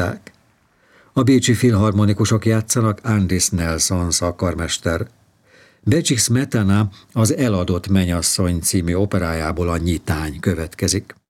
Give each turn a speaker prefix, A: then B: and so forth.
A: hívták. A bécsi filharmonikusok játszanak Andris Nelsons a karmester. Becsik Smetana az Eladott menyasszony című operájából a Nyitány következik.